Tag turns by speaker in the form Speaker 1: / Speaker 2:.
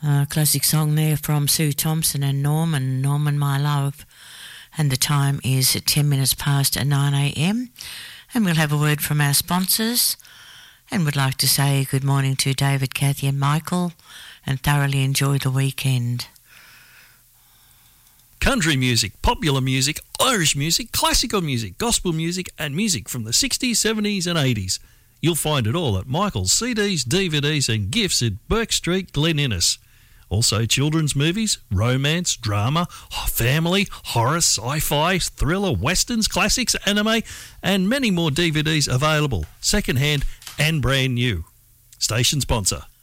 Speaker 1: Classic song there from Sue Thompson and Norman My Love. And the time is 10 minutes past 9 a.m. And we'll have a word from our sponsors. And would like to say good morning to David, Kathy and Michael, and thoroughly enjoy the weekend.
Speaker 2: Country music, popular music, Irish music, classical music, gospel music and music from the 60s, 70s and 80s. You'll find it all at Michael's CDs, DVDs and gifts at Burke Street, Glen Innes. Also children's movies, romance, drama, family, horror, sci-fi, thriller, westerns, classics, anime and many more DVDs available, second-hand and brand new. Station sponsor.